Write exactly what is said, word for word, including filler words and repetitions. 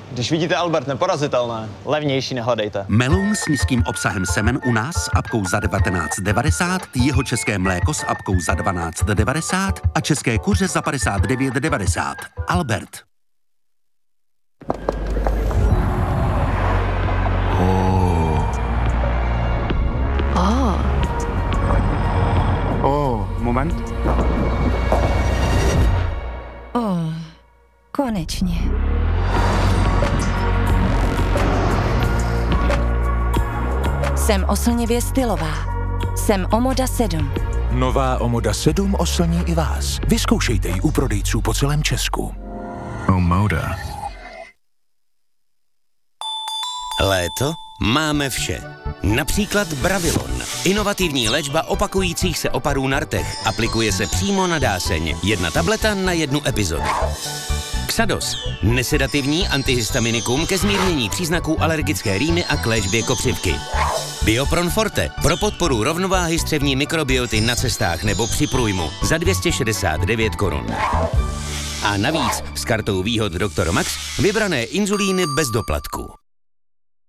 Když vidíte Albert neporazitelné, levnější nehledejte. Meloun s nízkým obsahem semen u nás s apkou za devatenáct devadesát, jeho české mléko s apkou za dvanáct devadesát a české kuře za padesát devět devadesát. Albert. Oh. Oh. Oh, moment. Oh, konečně. Jsem oslnivě stylová. Jsem Omoda sedm. Nová Omoda sedm oslní i vás. Vyzkoušejte ji u prodejců po celém Česku. Omoda. Léto máme vše. Například Bravilon. Inovativní léčba opakujících se oparů na rtech. Aplikuje se přímo na dáseň. Jedna tableta na jednu epizodu. Xados. Nesedativní antihistaminikum ke zmírnění příznaků alergické rýmy a k léčbě kopřivky. Biopron Forte. Pro podporu rovnováhy střevní mikrobioty na cestách nebo při průjmu. Za dvě stě šedesát devět korun. A navíc s kartou výhod doktor Max vybrané inzulíny bez doplatku.